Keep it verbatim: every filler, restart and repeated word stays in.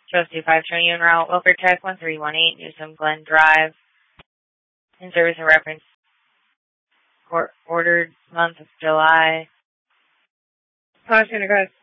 Trustee five twenty en route, Wilker Tech one three one eight, Newsom Glen Drive. In service and reference. Court ordered month of July. Caution occurs.